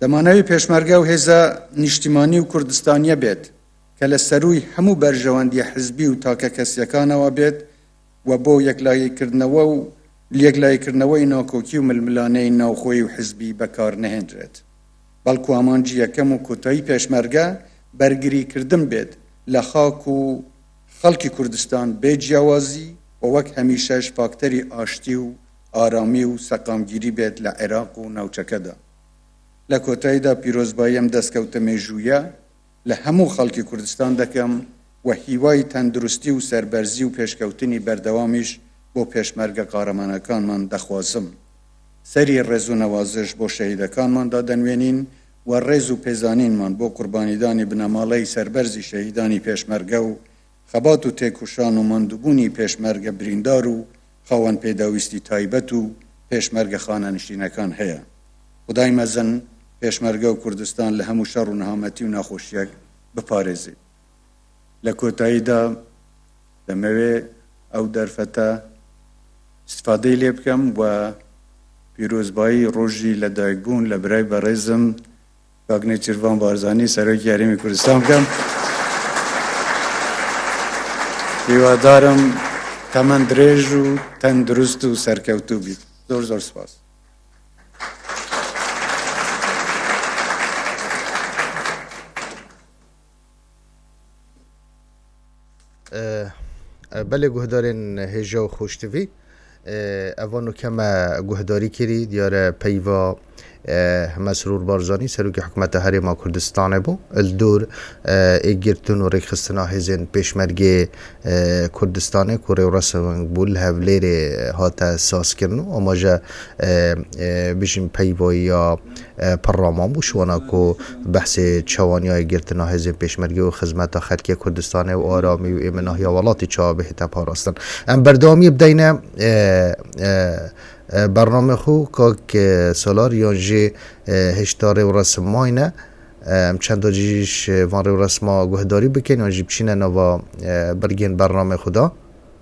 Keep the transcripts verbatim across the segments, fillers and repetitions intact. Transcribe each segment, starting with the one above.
دەمانەوێت پێشمەرگە و هێزە نیشتیمانی و کوردستانیە بێت کە لە سەرووی هەموو بەرژەوەندیە حزبی و تاکە کەسیەکانەوە بێت و بۆ یەکلایەکردنەوە و یەکلایەکردنەوەی ناکۆکی و ململانەی ناوخۆی و حزبی بەکار نەهێنرێت، بەڵکو ئامانجی یەکەم و کۆتایی پێشمەرگە بەرگریکردن بێت لە خاک و خەڵکی کوردستان بێ جیاوازی و وەک هەمیشەش فاکتەری ئاشتی و ئارامی و سەقامگیری بێت لە عێراق و ناوچەکەدا. لە کۆتاییدا پیرۆزبایی ئەم دەستکەوتە مێژوویە لە هەموو خەڵکی کوردستان دەکەم و هیوای تەندروستی و سەربەرزی و پێشکەوتنی بەردەوامیش بۆ پێشمەرگە قارەمانەکانمان دەخوازم. سەری ڕێز و نەوازش بۆ شەهیدەکانماندا دەنوێنین و ڕێز و پێزانینمان بۆ قوربانیدانی بنەماڵەی سەربەرزی شەهیدانی پێشمەرگە و خەبات و تێکوشان و ماندووبوونی پێشمەرگە بریندار و خاوەن پێداویستی تایبەت و پێشمەرگە خانەنشینەکان هەیە. خدای مەزن پێشمەرگە و کوردستان لە هەموو شەڕ و نەهامەتی و ناخۆشیەک بپارێزێت. لە کۆتاییدا دەمەوێت ئەو دەرفەتە استفادەی لێ بکەم و پیرۆزبایی ڕۆژی لەدایکبوون لە برای بەڕێزم کاک نێچیروان بارزانی سەرۆکی یاریمی کوردستان بکەم. هیوادارم تەمەن درێژ و تەندروست و سەرکەوتوو بیت. زۆر زۆر سپاس. بله گهدارین هجا و خوشتوی اوانو کم گهداری کری دیار پیوا مسرور بارزانی سروک حکومت هرما کردستان بو الدور ایگرتون و ریخستنا هزین پیشمرگی کردستان کوره و رسم بول هفلیر هاتا ساس کرنو اما جا بشین پیوایی یا پررامان بو شوانا کو بحث چوانی های گرتنا هزین پیشمرگی و خدمت خلکی کردستان و آرامی و ایمناهی والاتی چا به هتا پاراستن ام بردامی بدینه برنامه خو که سالار یانجی هشتار و رسم ماینه چند جیش وان رو رسما گهداری بکن یانجی بچینه نوا برگین برنامه خدا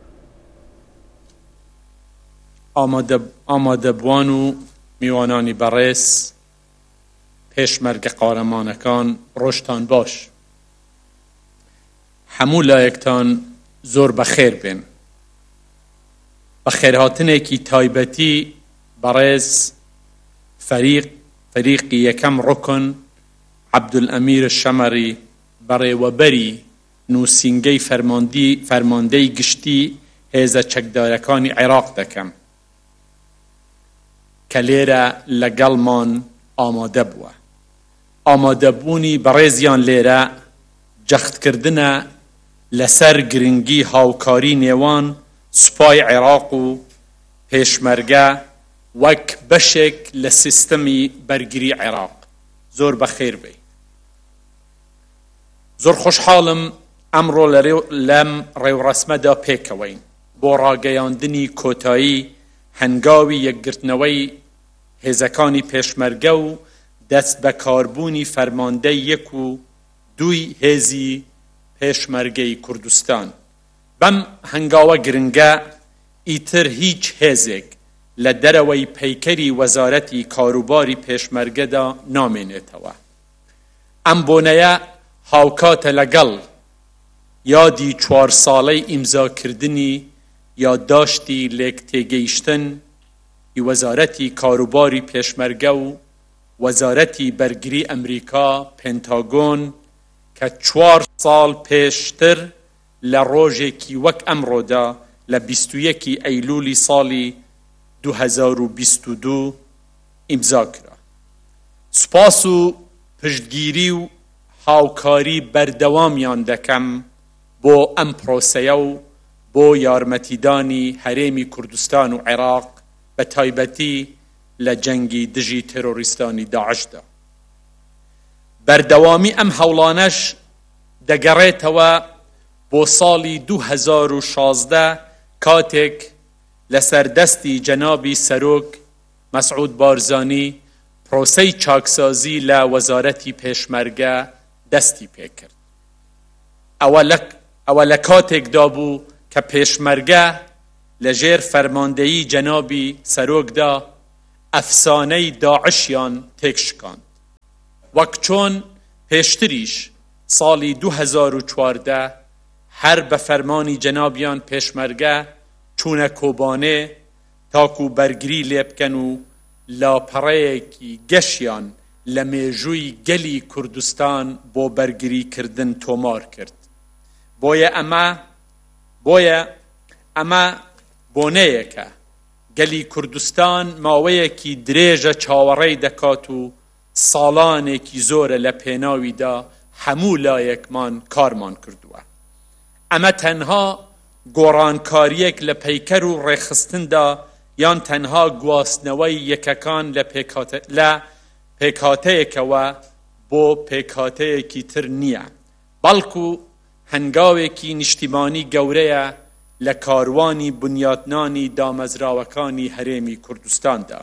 آماده آماده بوانو میوانانی برس پیشمرگ قارمانکان رشتان باش همو لایکتان زور بخیر بین بخیرهاتنه کی تایبتی برز فريق فريق يكم ركن عبد الأمير الشمري بري وبري نوسينجي فرماندي فرماندي گشتي هذا چکدارکان عراق دكم كليرا لقلمان آماده بوا آماده بوني بريزيان ليرا جخت كردنا لسر گرنگي هاوكاري نيوان سپای عراق و پیشمرگه وک بشک لسیستمی برگری عراق زور بخیر بی زور خوشحالم امرو لم ریو رسمه دا پیکوین بو راگیاندنی کوتایی هنگاوی یکگرتنوی هزکانی پیشمرگه و دست بکاربونی فرمانده یک و دوی هزی پیشمرگه کردستان بم هنگاوه گرنگه ایتر هیچ هزگ لدروی پیکری وزارتی کاروباری پیشمرگه دا نامینه توا ام بونیا هاوکات لگل یادی چوار ساله امضا کردنی یا داشتی لیک تیگیشتن ی وزارتی کاروباری پیشمرگه و وزارتی برگری امریکا پنتاگون که چوار سال پیشتر لروجه کی وک امرو دا لبیست و یکی ایلولی سالی دو هزار و بیست و دو امضا کرد. سپاس و پشتگیری و هاوکاری بردوامیان دکم بو ام پروسه و بو یارمتیدانی هرمی کردستان و عراق به تایبتی لجنگی دژی تروریستانی داعش دا. بردوامی ام هولانش دگره و بو سالی دو هزار و شازده کاتک لسردستی جنابی سروک مسعود بارزانی پروسه چاکسازی لوزارتی پیشمرگه دستی پیکرد. اولک اولکاتک دابو که پیشمرگه لجیر فرماندهی جنابی سروک دا افسانه داعشیان تکشکاند. وەک چۆن پێشتریش ساڵی دوو هەزار و چواردە هەر بە فەرمانی جەنابیان پێشمەرگە چوونە کۆبانێ تاکو بەرگری لێ بکەن و لاپەڕەیەکی گەشیان لە مێژووی گەلی کوردستان بۆ بەرگریکردن تۆمار کرد. بۆیە ئەمە بۆیە ئەمە بۆنەیەکە گەلی کوردستان ماوەیەکی درێژە چاوەڕێی دەکات و ساڵانێکی زۆرە لە پێناویدا هەموو لایەکمان کارمان کردووە. ئەمە تەنها گۆڕانکاریەک لە پەیکەر و ڕێخستندا یان تەنها گواستنەوەی یەکەکان لە پێکهاتەیەکەوە بۆ پێکهاتەیەکی تر نییە، بەڵکو هەنگاوێکی نیشتیمانی گەورەیە لە کاروانی بنیادنانی دامەزراوەکانی هەرێمی کوردستاندا.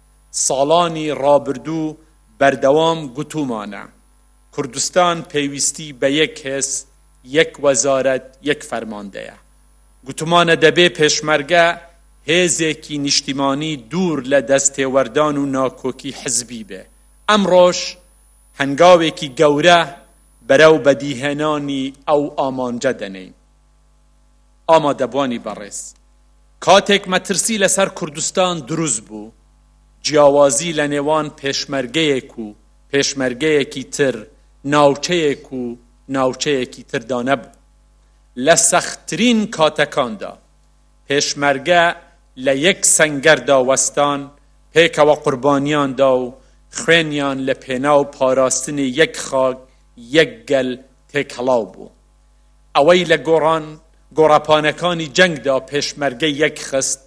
ساڵانی ڕابردوو بەردەوام گوتومانە کوردستان پێویستی بە یەک هێز، یەک وەزارەت، یەک فەرماندەیە. گوتمانە دەبێ پێشمەرگە هێزێکی نیشتیمانی دوور لە دەستێوەردان و ناکۆکی حزبی بێ. ئەمڕۆژ هەنگاوێکی گەورە بەرەو بەدیهێنانی ئەو ئامانجە دەنین. ئامادەبوانی بەڕێز، کاتێک مەترسی لەسەر کوردستان دروست بوو، جیاوازی لە نێوان پێشمەرگەیەک و پێشمەرگەیەکی تر، ناوچەیەک و ناوچەیەکی تردا نەبوو. لە سەختترین کاتەکاندا پێشمەرگە لە یەک سەنگەردا وەستان، پێکەوە قوربانیاندا و خوێنیان لە پێناو پاراستنی یەک خاک یەک گەل تێکهەڵاو بوو. ئەوەی لە گۆڕان گۆڕەپانەکانی جەنگدا پێشمەرگە یەک خست،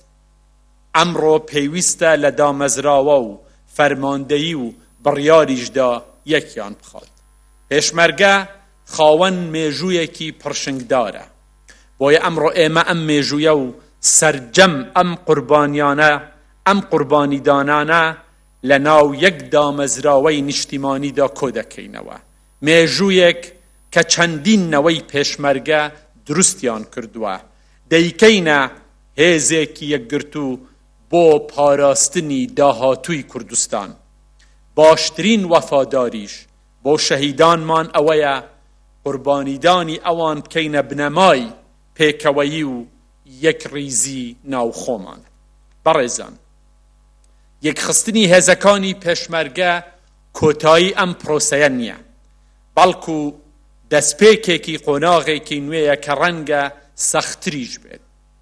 ئەمڕۆ پێویستە لە دامەزراوە و فەرماندەیی و بڕیاریشدا یەکیان بخات. پێشمەرگە خاوەن مێژوویەکی پڕشنگدارە، بۆیە ئەمڕۆ ئێمە ئەم مێژوویە و سەرجەم ئەم قوربانیانە ئەم قوربانیدانانە لە ناو یەک دامەزراوەی نیشتیمانیدا کۆ دەکەینەوە. مێژوویەک کە چەندینەوەی پێشمەرگە دروستیان کردووە، دەیکەینە هێزێکی یەکگرتو بۆ پاراستنی داهاتووی کوردستان. باشترین وەفاداریش بۆ شەهیدانمان ئەوەیە قوربانیدانی ئەوان بکەینە بنەمای پێکەوەیی و یەک ڕیزی ناوخۆمان. بەڕێزان، یەکخستنی هێزەکانی پێشمەرگە کۆتایی ئەم پرۆسەیە نییە، بەڵکو دەستپێکێکی قۆناغێکی نوێیە کە ڕەنگە سەختریش بێت.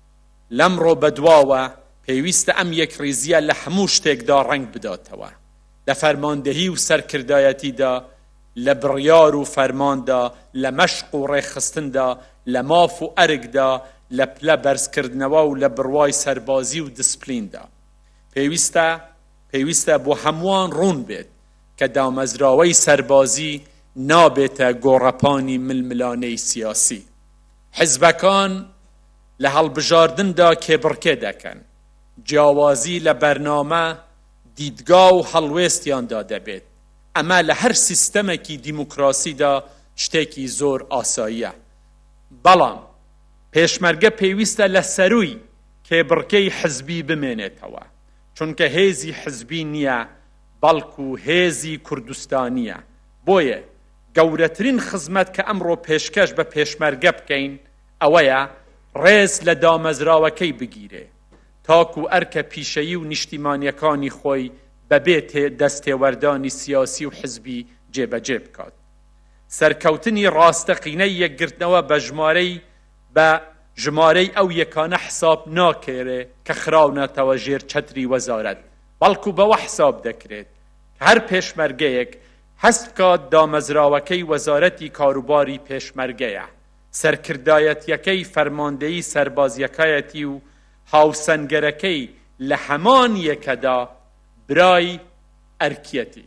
لەمڕۆ بەدواوە پێویستە ئەم یەک ڕیزیە لە هەموو شتێکدا ڕەنگ بداتەوە، لە فەرماندەهی و سەرکردایەتیدا، لە بڕیار و فەرماندا، لە مەشق و ڕێخستندا، لە ماف و ئەرگدا، لە پلە بەرزکردنەوە و لە بڕوای سەربازی و دسپلیندا. پێویستە پێویستە بۆ هەمووان ڕوون بێت کە دامەزراوەی سەربازی نابێتە گۆڕەپانی ململانەی سیاسی. حزبەکان لە هەڵبژاردندا کێبڕکێ دەکەن، جیاوازی لە بەرنامە، دیدگا و هەڵوێستیاندا دەبێت. ئەمە لە هەر سیستەمێکی دیموکراسیدا شتێکی زۆر ئاساییە. بەڵام پێشمەرگە پێویستە لە سەرووی کێبڕکەی حزبی بمێنێتەوە، چونکە هێزی حزبی نییە، بەڵکو هێزی کوردستانیە. بۆیە گەورەترین خزمەت کە ئەمڕۆ پێشکەش بە پێشمەرگە بکەین ئەوەیە ڕێز لە دامەزراوەکەی بگیرێ، تاکو ئەرکە پیشەیی و نیشتیمانیەکانی خۆی بەبێت دەستێوەردانی سیاسی و حزبی جێبەجێ بکات. سەرکەوتنی ڕاستەقینەی یەکگرتنەوە بە ژمارەی بە ژمارەی ئەو یەکانە حساب ناکێرێ کە خراونەتەوە ژێر چەتری وەزارەت، بەڵکو بەوە حساب دەکرێت کە هەر پێشمەرگەیەک هەست بکات دامەزراوەکەی وەزارەتی کاروباری پێشمەرگەیە، سەرکردایەتیەکەی فەرماندەیی سەربازیەکایەتی و هاوسەنگەرەکەی لە هەمان یەکەدا برای ئەرکیەتی.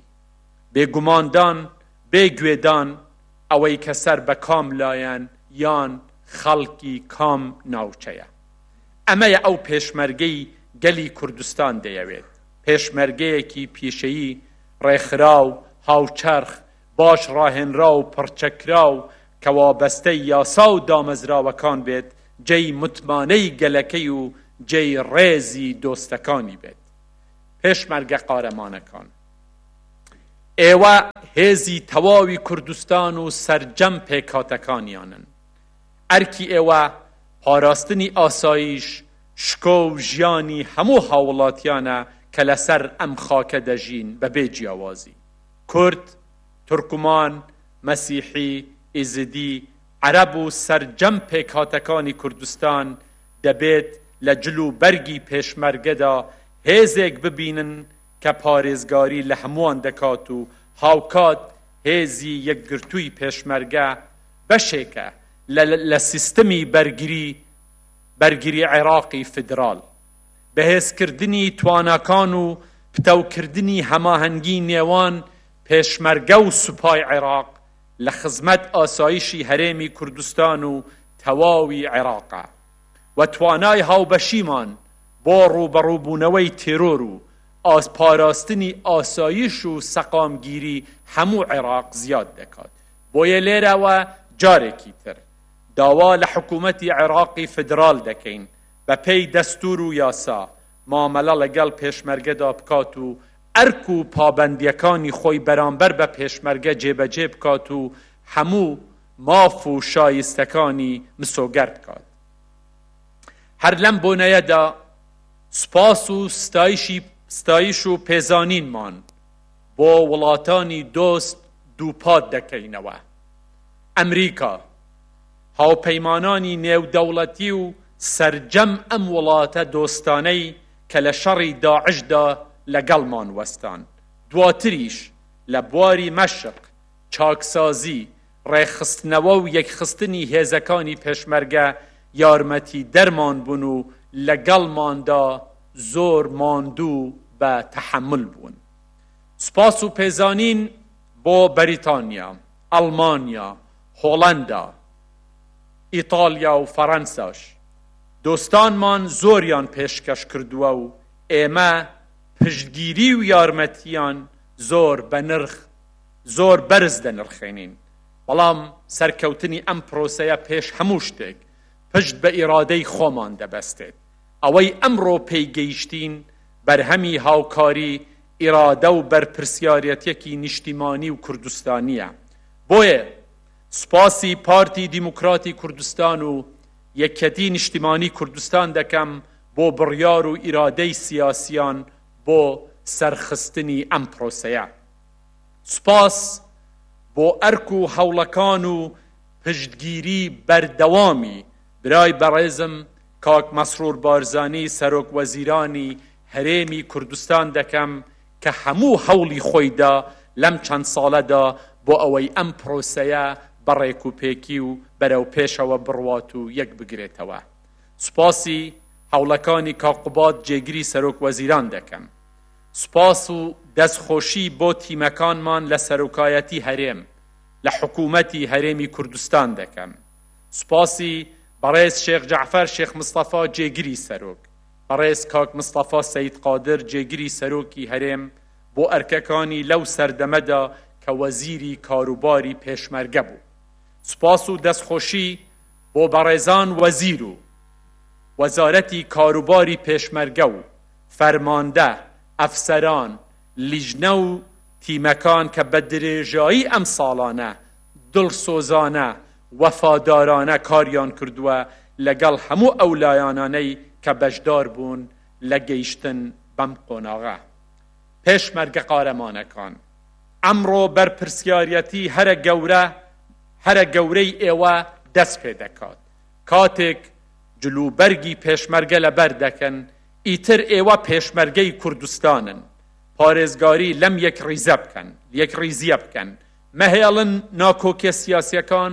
بێگوماندان بێگوێدان ئەوەی کە سەر بە کام لایەن یان خەڵکی کام ناوچەیە. ئەمەیە ئەو پێشمەرگەی گەلی کوردستان دەیەوێت، پێشمەرگەیەکی پیشەیی ڕێکخراو، هاوچەرخ، باش ڕاهێنرا و پڕچەکرا و کە وابەستەی یاسا و دامەزراوەکان بێت، جێی متمانەی گەلەکەی و جێی ڕێزی دۆستەکانی بێت. پێشمەرگە قارەمانەکان، ئێوە هێزی تەواوی کوردستان و سەرجەم پێکهاتەکانیانن. ئەرکی ئێوە پاراستنی ئاسایش، شکۆ و ژیانی هەموو هاوڵاتیانە کە لەسەر ئەم خاکە دەژین بەبێ جیاوازی. کورد، تورکمان، مەسیحی، ئیزدی، عەرەب و سەرجەم پێکهاتەکانی کوردستان دەبێت لە جلو بەرگی پێشمەرگەدا هێزێک ببینن کە پارێزگاری لە هەمووان دەکات و هاوکات هێزی یەکگرتووی پێشمەرگە بەشێکە لە سیستەمی بەرگری بەرگری عێراقی فدرال، بەهێزکردنی تواناکان و پتەوکردنی هەماهەنگی نێوان پێشمەرگە و سوپای عێراق لە خزمەت ئاسایشی هەرێمی کوردستان و تەواوی عێراقە و توانای هاوبەشیمان بۆ ڕوبەڕووبوونەوەی تێرۆر و پاراستنی ئاسایش و سەقامگیری هەموو عێراق زیاد دەکات. بۆیە لێرەوە جارێکی تر داوا لە حکوومەتی عێراقی فدرال دەکەین بە پێی دەستور و یاسا مامەلە لەگەڵ پێشمەرگەدا بکات و ئەرک و پابەندیەکانی خۆی بەرامبەر بە پێشمەرگە جێبەجێ بکات و هەموو ماف و شایستەکانی مسۆگەر بکات. هەر لەم بۆنەیەدا سوپاس و ستایشی ستایش و پێزانینمان بۆ وڵاتانی دۆست دووپات دەکەینەوە. ئەمریکا، هاوپەیمانانی نێودەوڵەتی و سەرجەم ئەم وڵاتە دۆستانەی کە لە شەڕی داعشدا لەگەڵمان وەستان. دواتریش لە بواری مەشق، چاکسازی، ڕێخستنەوە و یەکخستنی هێزەکانی پێشمەرگە یارمەتی دەرمان بوون و لەگەڵماندا زۆر ماندوو بە تەحمل بوون. سوپاس و پێزانین بۆ بەریتانیا، ئەڵمانیا، هۆڵەندا، ئیتالیا و فەڕەنساش. دۆستانمان زۆریان پێشکەش کردووە و ئێمە پشتگیری و یارمەتیان زۆر بە نرخ زۆر بەرز دەنرخێنین. بەڵام سەرکەوتنی ئەم پرۆسەیە پێش هەموو شتێک پشت بە ئیرادەی خۆمان دەبەستێت. ئەوەی ئەمڕۆ پێیگەیشتین بەرهەمی هاوکاری، ئیرادە و بەرپرسیارەتێکی نیشتیمانی و کوردستانیە. بۆیە سوپاسی پارتی دیموکراتی کوردستان و یەکەتی نیشتیمانی کوردستان دەکەم بۆ بڕیار و ئیرادەی سیاسیان بۆ سەرخستنی ئەم پرۆسەیە. سوپاس بۆ ئەرک و هەوڵەکان و پشتگیری بەردەوامی برای بەڕێزم کاک مەسرور بارزانی سەرۆک وەزیرانی هەرێمی کوردستان دەکەم کە هەموو هەوڵی خۆیدا لەم چەند ساڵەدا بۆ ئەوەی ئەم پرۆسەیە بەڕێک و پێکی و بەرەو پێشەوە بڕوات و یەک بگرێتەوە. سوپاسی هەوڵەکانی کاک قوباد جێگیری سەرۆک وەزیران دەکەم. سوپاس و دەستخۆشی بۆ تیمەکانمان لە سەرۆکایەتی هەرێم لە حکوومەتی هەرێمی کوردستان دەکەم. سوپاسی بەڕێز شێخ جەعفەر شێخ مستەفا جێگیری سەرۆک، بەڕێز کاک مستەفا سەید قادر جێگیری سەرۆکی هەرێم بۆ ئەرکەکانی لەو سەردەمەدا کە وەزیری کاروباری پێشمەرگە بوو. سوپاس و دەستخۆشی بۆ بەڕێزان وەزیر و وەزارەتی کاروباری پێشمەرگە و فەرماندە، ئەفسەران، لیژنە و تیمەکان کە بە درێژایی ئەم ساڵانە دڵسۆزانە وەفادارانە کاریان کردووە لەگەڵ هەموو ئەو لایەنانەی کە بەشدار بوون لە گەیشتن بەم قۆناغە. پێشمەرگە قارەمانەکان، ئەمڕۆ بەرپرسیارەتی هەرە گەورە هەرە گەورەی ئێوە دەست پێ دەکات. کاتێک جلوبەرگی پێشمەرگە لەبەر دەکەن، ئیتر ئێوە پێشمەرگەی کوردستانن. پارێزگاری لەم یەک ڕیزە بکەن، یەک ڕیزیە بکەن. مەهێڵن ناکۆکە سیاسیەکان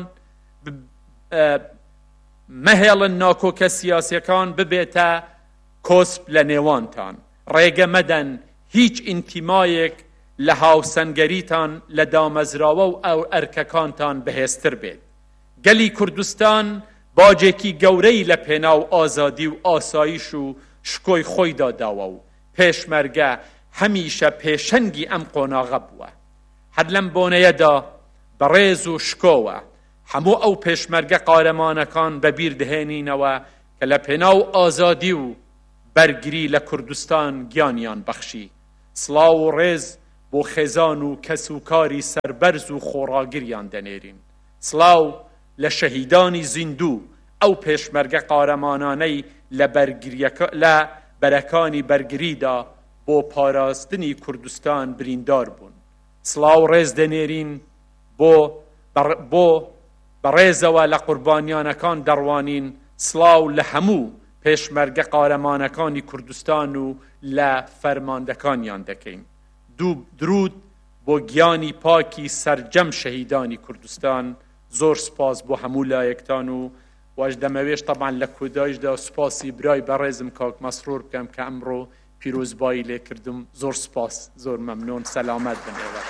مەهێڵن ناکۆکە سیاسیەکان ببێتە کۆسپ لە نێوانتان. ڕێگە مەدەن هیچ ئینتیمایەک لە هاوسەنگەریتان لە دامەزراوە و ئەو ئەرکەکانتان بەهێزتر بێت. گەلی کوردستان باجێکی گەورەی لە پێناو ئازادی و ئاسایش و شکۆی خۆیدا داوە و پێشمەرگە هەمیشە پێشەنگی ئەم قۆناغە بووە. هەر لەم بۆنەیەدا بەڕێز و شکۆوە هەموو ئەو پێشمەرگە قارەمانەکان بەبیر دەهێنینەوە کە لە پێناو ئازادی و بەرگری لە کوردستان گیانیان بەخشی. سڵاو و ڕێز بۆ خێزان و کەس و کاری سەربەرز و خۆڕاگریان دەنێرین. سڵاو لە شەهیدانی زیندوو ئەو پێشمەرگە قارەمانانەی لە بەرەکانی بەرگریدا بۆ پاراستنی کوردستان بریندار بوون. سڵاو ڕێز دەنێرین بۆ بۆ بەڕێزەوە لە قوربانیانەکان دەڕوانین. سڵاو لە هەموو پێشمەرگە قارەمانەکانی کوردستان و لە فەرماندەکانیان دەکەین. دوو درود بۆ گیانی پاکی سەرجەم شەهیدانی کوردستان. زۆر سپاس بۆ هەموو لایەکتان و واش دەمەوێش طبعا لە کۆدایشدا سوپاسی برای بەڕێزم کاک مەسرور بکەم کە ئەمڕۆ پیرۆزبایی لێ کردم. زۆر سپاس، زۆر مەمنون، سەلامەت بن ئێوە.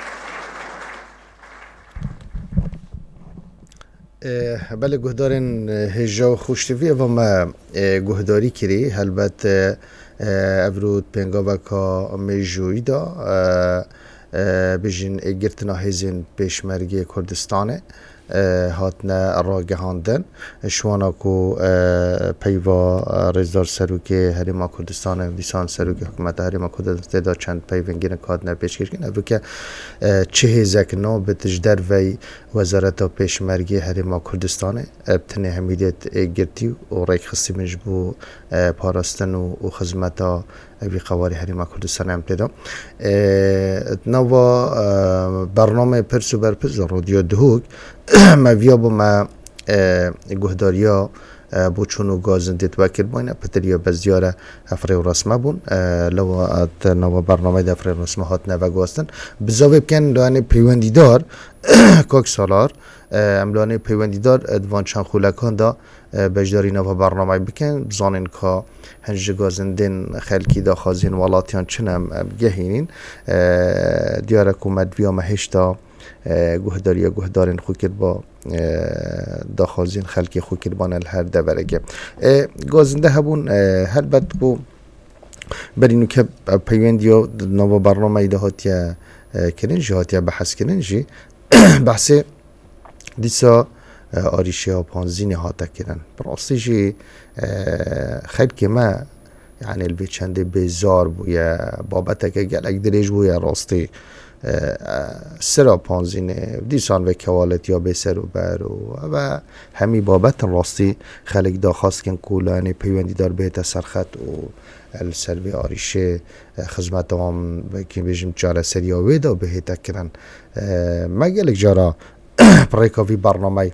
بله گهدارن هجا خوشتوی و ما گهداری کری هلبت افرود پنگا بکا میجوی دا بجین گرتنا هزین پیشمرگی کردستانه هاتنا راگهاندن شوانا کو پیوا رزدار سروکی هریما کردستان دیسان سروکی حکومت هریما کردستان دا چند پیونگین کادنا پیشگیر کن ابرو که چه هزک نو بتجدر وی وزارت پیشمرگی هریما کردستان ابتنی همیدیت گرتی و ریک خصی مجبو پاراستن و خدمتا وی قواری هریما کردستان هم پیدا نوا برنامه پرسو برپز رادیو دهوک ما ویا با ما گهداریا بو چونو گازندیت وکر باینه پتریا بزیاره افری و رسمه بون لو ات نوا برنامه د افری و رسمه هات نوا گاستن بزاوی بکن لانه پیوندی دار کاک سالار املانه پیوندی دار ادوان چند خولکان دا بجداری نوا برنامه بکن بزانین که هنج گازندین خلکی دا خازین ولاتیان چنم گهینین دیاره کومد ویا مهشتا گهداری گهدارین خوکر با داخازین خلکی خوکر بان هر دورگه گازنده هبون هر بد بو برینو که پیوندی و نوا برنامه ایده هاتیا کرنجی هاتیا بحث کرنجی بحث دیسا آریشی ها پانزینی هاتا کرن براستی جی خلکی ما یعنی الوی چنده بیزار بو یا بابتا که گلک دریج بو یا راستی سرا پانزینه دیسان و کوالت یا بسر و بر و همی بابت راستی خلق دا خواست کن کولانی پیوندی دار بهت سرخط و السلوی آریشه خدمت هم که بجیم جاره سریاوی دا بهت کرن مگلک جارا پریکاوی برنامه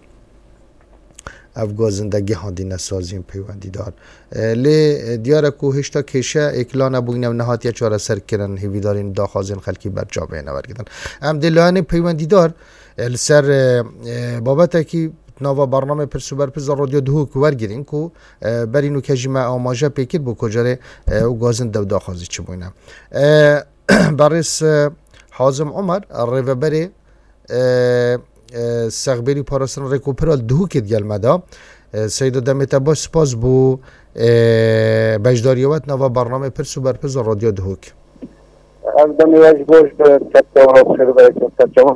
افغازندگی هاندی نسازیم پیوندی دار لی دیاره کو هشتا کشه اکلان بوینم نهاتیه چاره سر کرن هیوی دارین داخازین خلکی بر جابه نور گیدن ام دلوانی پیوندی دار سر بابتا کی نوا برنامه پرسو برپز رادیو دهو که ورگیرین که برینو که جمع آماجه پیکر بو کجاره او گازن دو داخازی چه بوینم برس حازم عمر ریوه بری سغبری پاراستن ریکوپرال دهو که دیل مدا سیدو دمت باش سپاس بو بجداریوات نوا برنامه پرسو برپز رادیو دهوک از دمیوش باش به تبتاها خیلی باید تبتاها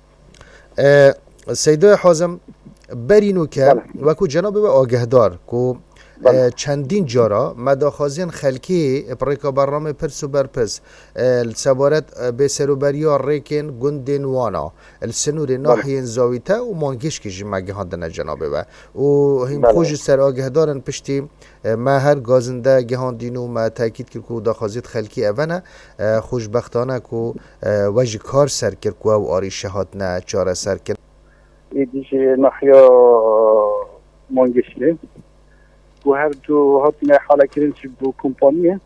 سیدو حازم برینو که وکو جناب و آگهدار که چندین جارا مداخازین خلکی پریکا برنامه پرسو برپس السبارت بسروبریا ریکن گندین وانا السنور ناحیین زاویتا و مانگیش که جمعه هاندن جنابه و و هم خوش سر آگهدارن پشتی ما هر گازنده گهاندینو ما تاکید کرد که داخازید خلکی اوانه خوشبختانه که وجه کار سر کرد که او آری شهاد نه چاره سر کرد ایدیش ناحیا مانگیشلی و هر دو هاتنا حالا كرين بو كومبانيه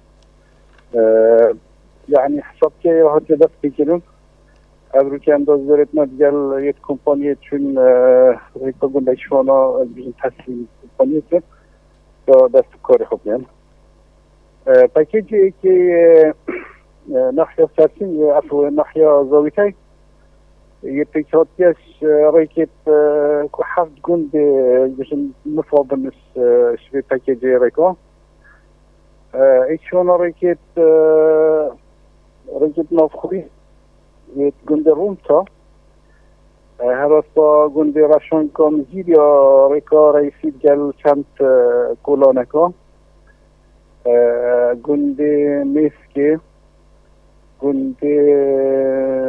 يعني حساب كي هات دست بكرين ابرو كان داز دارتنا ديال يت كومبانيه چون ريكا قلنا شوانا بيجن تسليم كومبانيه تو دست كاري خوب يعني باكيجي كي ناحية سارسين عفوا ناحية زاويتاي يتكاتيش ريكت كحفظ جند بيجن مفاضل نس شوي باكيجي ريكا ايشون ريكت ريكت نافخوي يت جند رومتا هراستا جند راشون كم زيريا ريكا رئيسي جل چند كولانكا جند ميسكي گنده